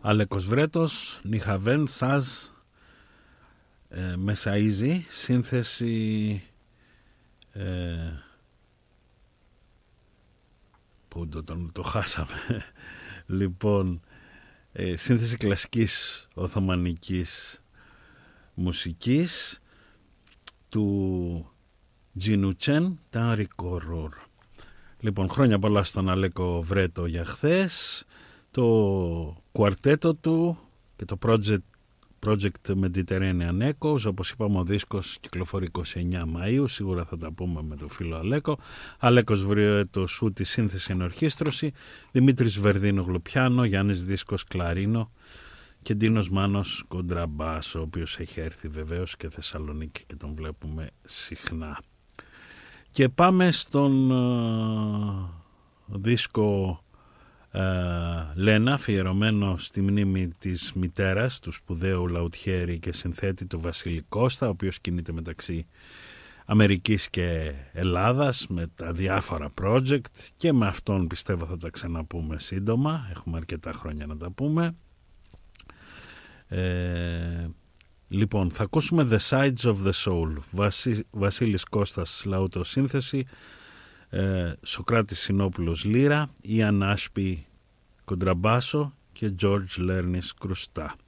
Αλέκος Βρέτος, Νιχαβέν, Σάζ, Μεσαΐζη, σύνθεση που το χάσαμε. Λοιπόν, σύνθεση κλασικής οθωμανικής μουσικής του Τζινουτσέν Τανρικορόρ. Λοιπόν, χρόνια πολλά στον Αλέκο Βρέτο για χθες. Το κουαρτέτο του και το Project Mediterranean Echoes, όπως είπαμε, ο δίσκος κυκλοφορεί 29 Μαΐου, σίγουρα θα τα πούμε με τον φίλο Αλέκο. Αλέκος Βρέτος ούτη σύνθεση ενορχήστρωση, Δημήτρης Βερδίνογλου πιάνο, Γιάννης Δίσκος κλαρίνο και Ντίνος Μάνος κοντραμπάσο, ο οποίος έχει έρθει βεβαίως και Θεσσαλονίκη και τον βλέπουμε συχνά. Και πάμε στον δίσκο Λένα, αφιερωμένο στη μνήμη της μητέρας του σπουδαίου λαουτιέρη και συνθέτη του Βασίλη Κώστα, ο οποίος κινείται μεταξύ Αμερικής και Ελλάδας με τα διάφορα project, και με αυτόν πιστεύω θα τα ξαναπούμε σύντομα, έχουμε αρκετά χρόνια να τα πούμε. Λοιπόν, θα ακούσουμε The Sides of the Soul, Βασίλης Κώστας λαουτοσύνθεση, Σοκράτης Συνόπουλος λύρα, Ιαν Άσπη κοντραμπάσο και George Λέρνης κρουστά.